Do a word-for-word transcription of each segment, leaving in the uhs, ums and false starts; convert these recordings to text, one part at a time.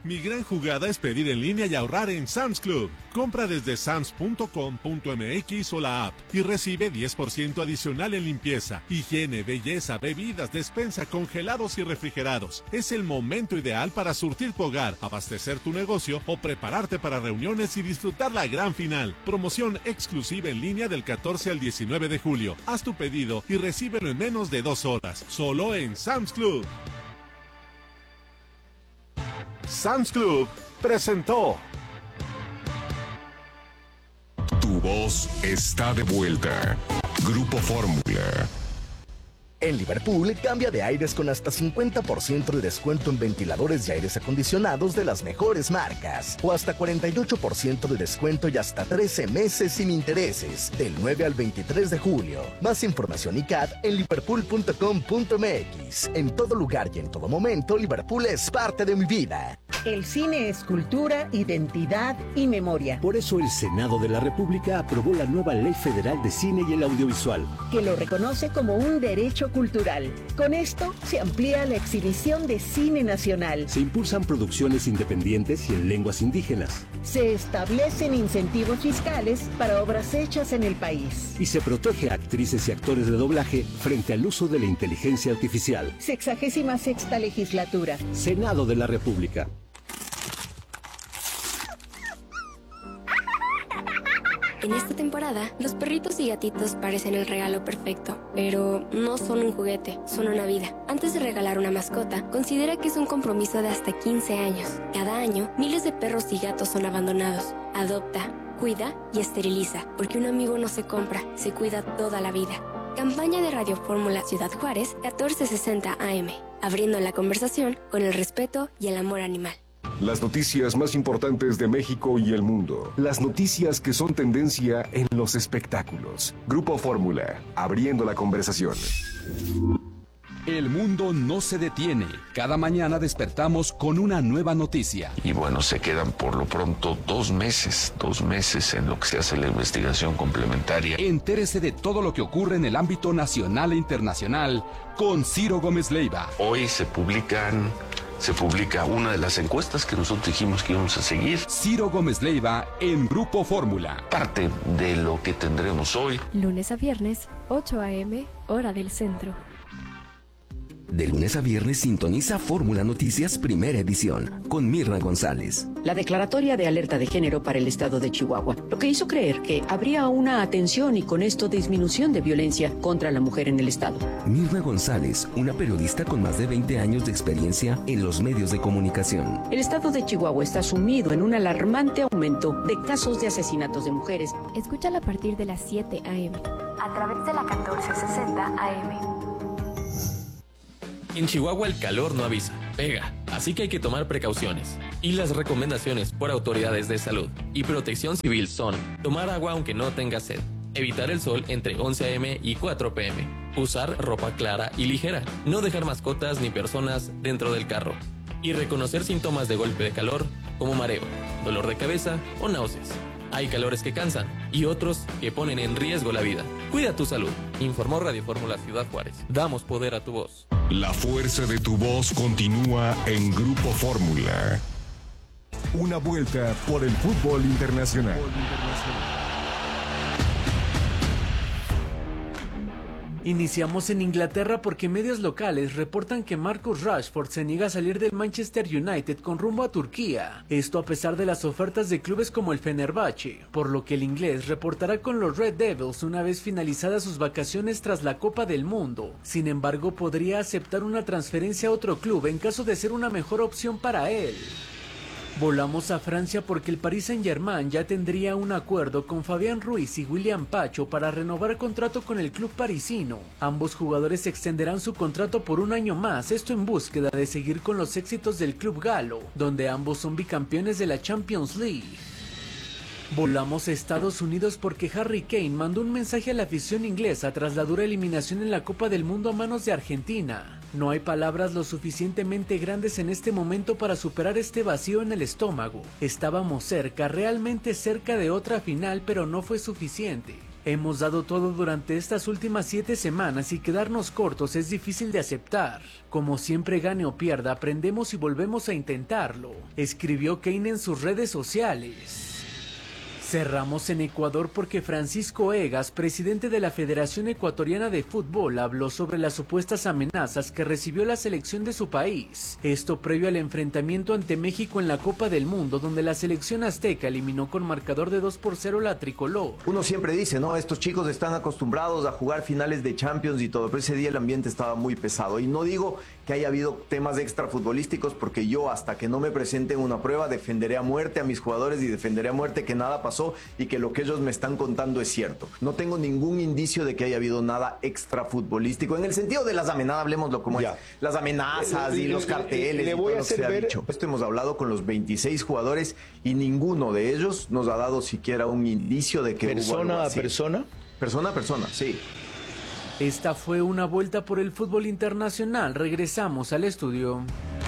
Mi gran jugada es pedir en línea y ahorrar en Sam's Club. Compra desde sams punto com punto m x o la app y recibe diez por ciento adicional en limpieza, higiene, belleza, bebidas, despensa, congelados y refrigerados. Es el momento ideal para surtir tu hogar, abastecer tu negocio o prepararte para reuniones y disfrutar la gran final. Promoción exclusiva en línea del catorce al diecinueve de julio. Haz tu pedido y recíbelo en menos de dos horas. Solo en Sam's Club. Sam's Club presentó. Tu voz está de vuelta. Grupo Fórmula. En Liverpool, cambia de aires con hasta cincuenta por ciento de descuento en ventiladores y aires acondicionados de las mejores marcas. O hasta cuarenta y ocho por ciento de descuento y hasta trece meses sin intereses. Del nueve al veintitrés de julio. Más información y C A D en liverpool punto com punto m x. En todo lugar y en todo momento, Liverpool es parte de mi vida. El cine es cultura, identidad y memoria. Por eso el Senado de la República aprobó la nueva Ley Federal de Cine y el Audiovisual, que lo reconoce como un derecho cultural. Con esto se amplía la exhibición de cine nacional. Se impulsan producciones independientes y en lenguas indígenas. Se establecen incentivos fiscales para obras hechas en el país. Y se protege a actrices y actores de doblaje frente al uso de la inteligencia artificial. Sexagésima sexta legislatura. Senado de la República. En esta temporada, los perritos y gatitos parecen el regalo perfecto, pero no son un juguete, son una vida. Antes de regalar una mascota, considera que es un compromiso de hasta quince años. Cada año, miles de perros y gatos son abandonados. Adopta, cuida y esteriliza, porque un amigo no se compra, se cuida toda la vida. Campaña de Radio Fórmula Ciudad Juárez, catorce sesenta A M. Abriendo la conversación con el respeto y el amor animal. Las noticias más importantes de México y el mundo. Las noticias que son tendencia en los espectáculos. Grupo Fórmula, abriendo la conversación. El mundo no se detiene. Cada mañana despertamos con una nueva noticia. Y bueno, se quedan por lo pronto dos meses, dos meses en lo que se hace la investigación complementaria. Entérese de todo lo que ocurre en el ámbito nacional e internacional con Ciro Gómez Leiva. Hoy se publican... Se publica una de las encuestas que nosotros dijimos que íbamos a seguir. Ciro Gómez Leiva en Grupo Fórmula. Parte de lo que tendremos hoy. Lunes a viernes, ocho a eme, hora del centro. De lunes a viernes sintoniza Fórmula Noticias Primera Edición con Mirna González. La declaratoria de alerta de género para el estado de Chihuahua, lo que hizo creer que habría una atención y con esto disminución de violencia contra la mujer en el estado. Mirna González, una periodista con más de veinte años de experiencia en los medios de comunicación. El estado de Chihuahua está sumido en un alarmante aumento de casos de asesinatos de mujeres. Escúchala a partir de las siete a eme. A través de la catorce sesenta A M. En Chihuahua el calor no avisa, pega, así que hay que tomar precauciones. Y las recomendaciones por autoridades de salud y protección civil son: tomar agua aunque no tenga sed, evitar el sol entre once a eme y cuatro pe eme, usar ropa clara y ligera, no dejar mascotas ni personas dentro del carro, y reconocer síntomas de golpe de calor como mareo, dolor de cabeza o náuseas. Hay calores que cansan y otros que ponen en riesgo la vida. Cuida tu salud. Informó Radio Fórmula Ciudad Juárez. Damos poder a tu voz. La fuerza de tu voz continúa en Grupo Fórmula. Una vuelta por el fútbol internacional. Iniciamos en Inglaterra porque medios locales reportan que Marcus Rashford se niega a salir del Manchester United con rumbo a Turquía. Esto a pesar de las ofertas de clubes como el Fenerbahce, por lo que el inglés reportará con los Red Devils una vez finalizadas sus vacaciones tras la Copa del Mundo. Sin embargo, podría aceptar una transferencia a otro club en caso de ser una mejor opción para él. Volamos a Francia porque el Paris Saint-Germain ya tendría un acuerdo con Fabián Ruiz y William Pacho para renovar contrato con el club parisino. Ambos jugadores extenderán su contrato por un año más, esto en búsqueda de seguir con los éxitos del club galo, donde ambos son bicampeones de la Champions League. Volamos a Estados Unidos porque Harry Kane mandó un mensaje a la afición inglesa tras la dura eliminación en la Copa del Mundo a manos de Argentina. No hay palabras lo suficientemente grandes en este momento para superar este vacío en el estómago. Estábamos cerca, realmente cerca de otra final, pero no fue suficiente. Hemos dado todo durante estas últimas siete semanas y quedarnos cortos es difícil de aceptar. Como siempre, gane o pierda, aprendemos y volvemos a intentarlo, escribió Kane en sus redes sociales. Cerramos en Ecuador porque Francisco Egas, presidente de la Federación Ecuatoriana de Fútbol, habló sobre las supuestas amenazas que recibió la selección de su país. Esto previo al enfrentamiento ante México en la Copa del Mundo, donde la selección azteca eliminó con marcador de dos por cero la tricolor. Uno siempre dice, ¿no? Estos chicos están acostumbrados a jugar finales de Champions y todo, pero ese día el ambiente estaba muy pesado. Y no digo que haya habido temas extrafutbolísticos, porque yo, hasta que no me presente en una prueba, defenderé a muerte a mis jugadores y defenderé a muerte que nada pasó y que lo que ellos me están contando es cierto. No tengo ningún indicio de que haya habido nada extrafutbolístico, en el sentido de las amenazas, hablemoslo como ya. es, las amenazas y los carteles. Le voy a hacer ver... dicho. Esto hemos hablado con los veintiséis jugadores y ninguno de ellos nos ha dado siquiera un indicio de que persona hubo a persona. Persona a persona, sí. Esta fue una vuelta por el fútbol internacional. Regresamos al estudio.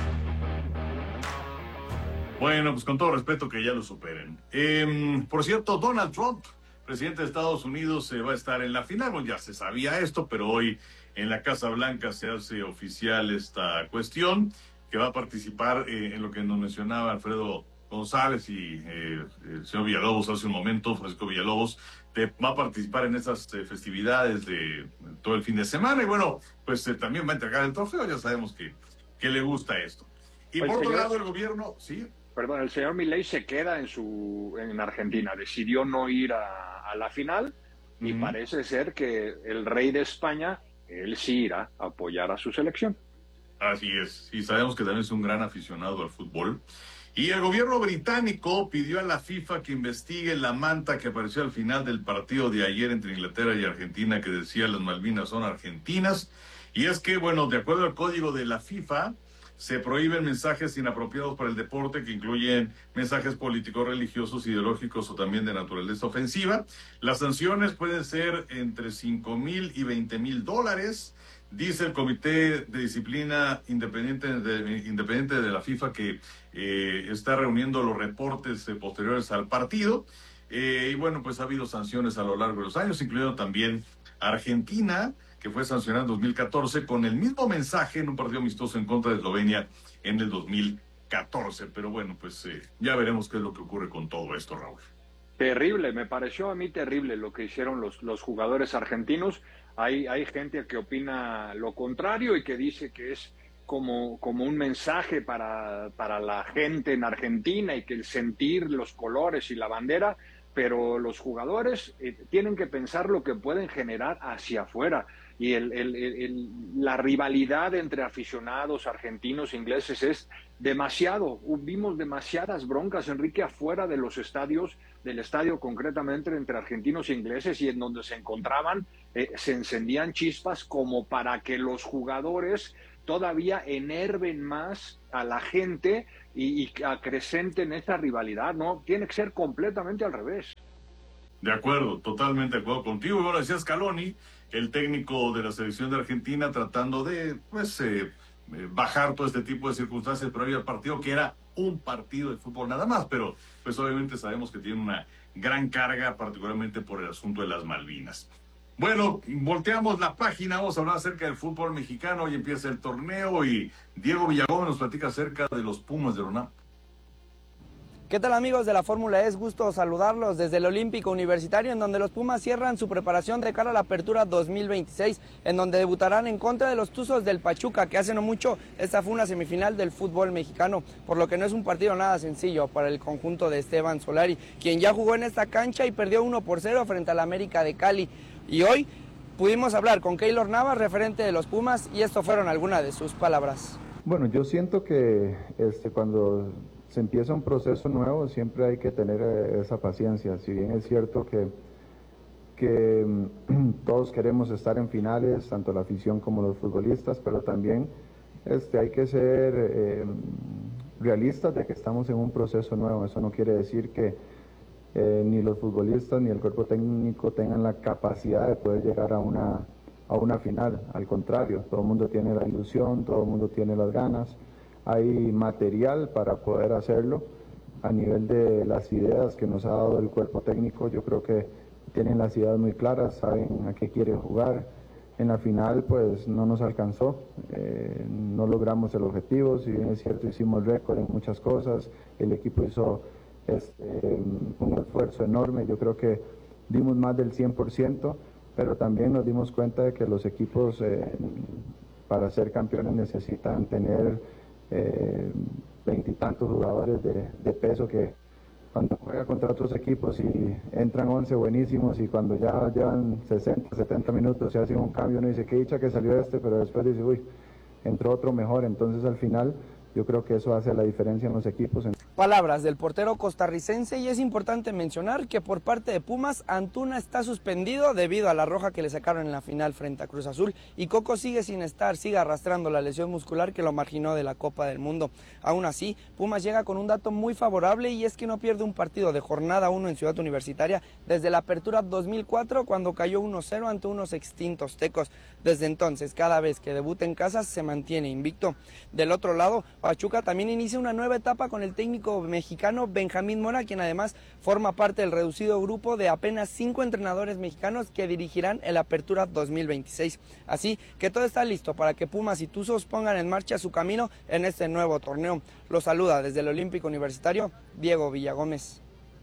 Bueno, pues con todo respeto que ya lo superen. Eh, por cierto, Donald Trump, presidente de Estados Unidos, eh, va a estar en la final. Bueno, ya se sabía esto, pero hoy en la Casa Blanca se hace oficial esta cuestión, que va a participar eh, en lo que nos mencionaba Alfredo González y eh, el señor Villalobos hace un momento, Francisco Villalobos, de, va a participar en estas eh, festividades de, de todo el fin de semana. Y bueno, pues eh, también va a entregar el trofeo, ya sabemos que, que le gusta esto. Y el por otro señor... lado, el gobierno, sí... Perdón, el señor Milei se queda en su en Argentina, decidió no ir a, a la final y uh-huh. parece ser que el rey de España, él sí irá a apoyar a su selección. Así es, y sabemos que también es un gran aficionado al fútbol. Y el gobierno británico pidió a la FIFA que investigue la manta que apareció al final del partido de ayer entre Inglaterra y Argentina, que decía las Malvinas son argentinas. Y es que, bueno, de acuerdo al código de la FIFA, se prohíben mensajes inapropiados para el deporte que incluyen mensajes políticos, religiosos, ideológicos o también de naturaleza ofensiva. Las sanciones pueden ser entre cinco mil y veinte mil dólares. Dice el Comité de Disciplina Independiente de, independiente de la FIFA que eh, está reuniendo los reportes eh, posteriores al partido. Eh, y bueno, pues ha habido sanciones a lo largo de los años, incluyendo también Argentina, que fue sancionada en dos mil catorce con el mismo mensaje en un partido amistoso en contra de Eslovenia en el dos mil catorce. Pero bueno, pues eh, ya veremos qué es lo que ocurre con todo esto, Raúl. Terrible, me pareció a mí terrible lo que hicieron los, los jugadores argentinos. Hay, hay gente que opina lo contrario y que dice que es como, como un mensaje para, para la gente en Argentina y que el sentir los colores y la bandera, pero los jugadores eh, tienen que pensar lo que pueden generar hacia afuera. Y el, el, el, la rivalidad entre aficionados argentinos e ingleses es demasiado. Vimos demasiadas broncas, Enrique, afuera de los estadios, del estadio concretamente entre argentinos e ingleses, y en donde se encontraban eh, se encendían chispas como para que los jugadores todavía enerven más a la gente y, y acrecenten esta rivalidad, ¿no? Tiene que ser completamente al revés. De acuerdo, totalmente de acuerdo contigo. Y bueno, decía Scaloni, el técnico de la selección de Argentina, tratando de pues eh, bajar todo este tipo de circunstancias previo al partido, que era un partido de fútbol nada más, pero pues obviamente sabemos que tiene una gran carga, particularmente por el asunto de las Malvinas. Bueno, volteamos la página, vamos a hablar acerca del fútbol mexicano. Hoy empieza el torneo y Diego Villagómez nos platica acerca de los Pumas de la UNAM. ¿Qué tal, amigos de la Fórmula E? Es gusto saludarlos desde el Olímpico Universitario, en donde los Pumas cierran su preparación de cara a la Apertura dos mil veintiséis, en donde debutarán en contra de los Tuzos del Pachuca, que hace no mucho esta fue una semifinal del fútbol mexicano, por lo que no es un partido nada sencillo para el conjunto de Esteban Solari, quien ya jugó en esta cancha y perdió uno por cero frente al América de Cali. Y hoy pudimos hablar con Keylor Navas, referente de los Pumas, y esto fueron algunas de sus palabras. Bueno, yo siento que este, cuando se empieza un proceso nuevo siempre hay que tener esa paciencia. Si bien es cierto que, que todos queremos estar en finales, tanto la afición como los futbolistas, pero también este, hay que ser eh, realistas de que estamos en un proceso nuevo. Eso no quiere decir que eh, ni los futbolistas ni el cuerpo técnico tengan la capacidad de poder llegar a una, a una final. Al contrario, todo el mundo tiene la ilusión, todo el mundo tiene las ganas. Hay material para poder hacerlo. A nivel de las ideas que nos ha dado el cuerpo técnico, yo creo que tienen las ideas muy claras, saben a qué quieren jugar. En la final pues no nos alcanzó, eh, no logramos el objetivo, si bien es cierto hicimos récord en muchas cosas, el equipo hizo este, un esfuerzo enorme, yo creo que dimos más del cien por ciento, pero también nos dimos cuenta de que los equipos eh, para ser campeones necesitan tener veintitantos eh, jugadores de, de peso que cuando juega contra otros equipos y entran once buenísimos y cuando ya llevan sesenta, setenta minutos se hace un cambio, uno dice, qué dicha que salió este, pero después dice, uy, entró otro mejor. Entonces al final yo creo que eso hace la diferencia en los equipos. Palabras del portero costarricense, y es importante mencionar que por parte de Pumas, Antuna está suspendido debido a la roja que le sacaron en la final frente a Cruz Azul, y Coco sigue sin estar, sigue arrastrando la lesión muscular que lo marginó de la Copa del Mundo. Aún así, Pumas llega con un dato muy favorable, y es que no pierde un partido de jornada uno en Ciudad Universitaria desde la apertura dos mil cuatro, cuando cayó uno cero ante unos extintos Tecos. Desde entonces, cada vez que debuta en casa, se mantiene invicto. Del otro lado, Pachuca también inicia una nueva etapa con el técnico mexicano Benjamín Mora, quien además forma parte del reducido grupo de apenas cinco entrenadores mexicanos que dirigirán el Apertura dos mil veintiséis. Así que todo está listo para que Pumas y Tuzos pongan en marcha su camino en este nuevo torneo. Los saluda desde el Olímpico Universitario, Diego Villagómez.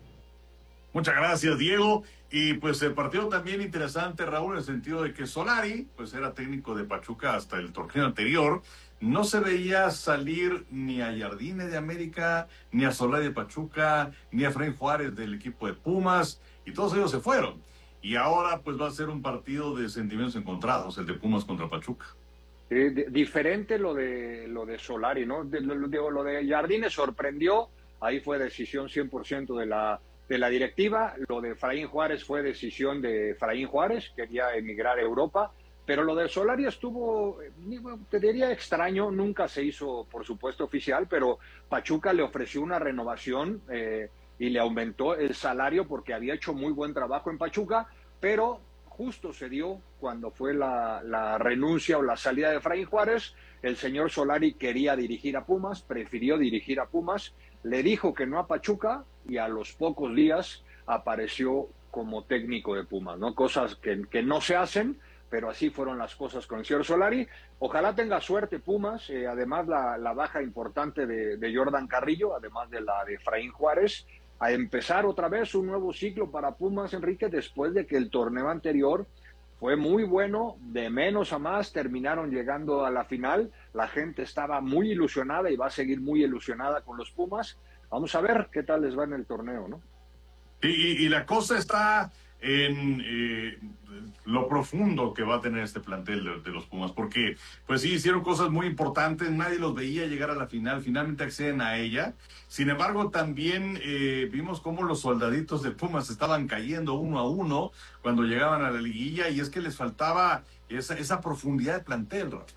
Muchas gracias, Diego. Y pues el partido también interesante, Raúl, en el sentido de que Solari, pues era técnico de Pachuca hasta el torneo anterior. No se veía salir ni a Jardine de América, ni a Solari de Pachuca, ni a Efraín Juárez del equipo de Pumas, y todos ellos se fueron. Y ahora pues va a ser un partido de sentimientos encontrados, el de Pumas contra Pachuca. Eh, de, diferente lo de lo de Solari, ¿no? De, lo, lo, lo de Jardine sorprendió, ahí fue decisión cien por ciento de la, de la directiva. Lo de Efraín Juárez fue decisión de Efraín Juárez, quería emigrar a Europa. Pero lo de Solari estuvo, te diría, extraño, nunca se hizo, por supuesto, oficial, pero Pachuca le ofreció una renovación eh, y le aumentó el salario porque había hecho muy buen trabajo en Pachuca, pero justo se dio cuando fue la, la renuncia o la salida de Efraín Juárez. El señor Solari quería dirigir a Pumas, prefirió dirigir a Pumas, le dijo que no a Pachuca y a los pocos días apareció como técnico de Pumas, ¿no? Cosas que, que no se hacen, pero así fueron las cosas con el señor Solari. Ojalá tenga suerte Pumas, eh, además la, la baja importante de, de Jordan Carrillo, además de la de Efraín Juárez, a empezar otra vez un nuevo ciclo para Pumas, Enrique, después de que el torneo anterior fue muy bueno, de menos a más, terminaron llegando a la final, la gente estaba muy ilusionada y va a seguir muy ilusionada con los Pumas. Vamos a ver qué tal les va en el torneo, ¿no? Y, y, y la cosa está en eh, lo profundo que va a tener este plantel de, de los Pumas, porque pues sí, hicieron cosas muy importantes, nadie los veía llegar a la final, finalmente acceden a ella. Sin embargo, también eh, vimos cómo los soldaditos de Pumas estaban cayendo uno a uno cuando llegaban a la liguilla, y es que les faltaba esa, esa profundidad de plantel, Rafa.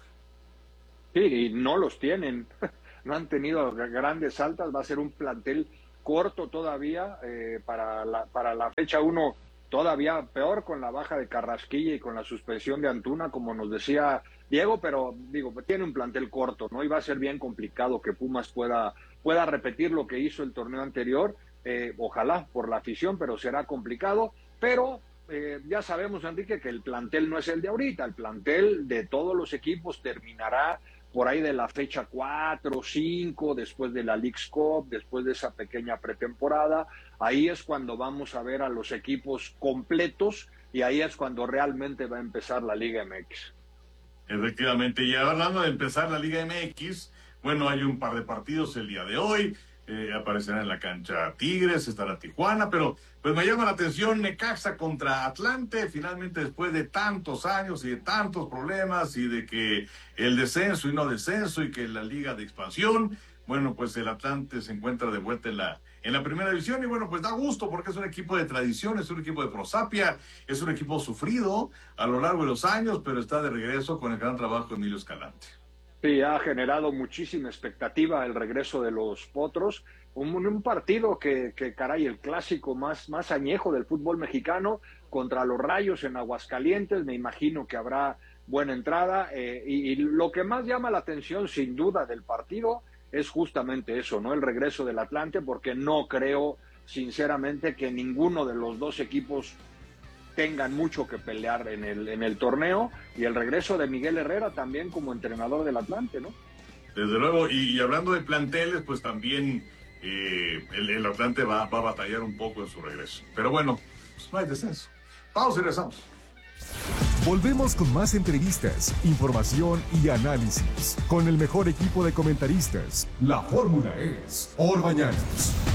Sí, y no los tienen, no han tenido grandes altas, va a ser un plantel corto todavía eh, para la, para la fecha uno. Todavía peor con la baja de Carrasquilla y con la suspensión de Antuna, como nos decía Diego, pero digo, tiene un plantel corto, ¿no? Y va a ser bien complicado que Pumas pueda, pueda repetir lo que hizo el torneo anterior, eh, ojalá por la afición, pero será complicado. Pero eh, ya sabemos, Enrique, que el plantel no es el de ahorita, el plantel de todos los equipos terminará por ahí de la fecha cuatro, cinco, después de la Leagues Cup, después de esa pequeña pretemporada. Ahí es cuando vamos a ver a los equipos completos y ahí es cuando realmente va a empezar la Liga M X. Efectivamente, y hablando de empezar la Liga M X, bueno, hay un par de partidos el día de hoy, eh, aparecerá en la cancha Tigres, estará Tijuana, pero pues me llama la atención Necaxa contra Atlante, finalmente después de tantos años y de tantos problemas y de que el descenso y no descenso y que la Liga de Expansión, bueno, pues el Atlante se encuentra de vuelta en la en la primera división, y bueno, pues da gusto porque es un equipo de tradición, es un equipo de prosapia, es un equipo sufrido a lo largo de los años, pero está de regreso con el gran trabajo de Emilio Escalante. Sí, ha generado muchísima expectativa el regreso de los Potros, un, un partido que, que, caray, el clásico más, más añejo del fútbol mexicano contra los Rayos en Aguascalientes, me imagino que habrá buena entrada, eh, y, y lo que más llama la atención sin duda del partido es justamente eso, ¿no? El regreso del Atlante, porque no creo, sinceramente, que ninguno de los dos equipos tengan mucho que pelear en el, en el torneo, y el regreso de Miguel Herrera también como entrenador del Atlante, ¿no? Desde luego, y, y hablando de planteles, pues también eh, el, el Atlante va, va a batallar un poco en su regreso. Pero bueno, pues no hay descenso. Vamos y regresamos. Volvemos con más entrevistas, información y análisis. Con el mejor equipo de comentaristas. La fórmula es Orbañanos.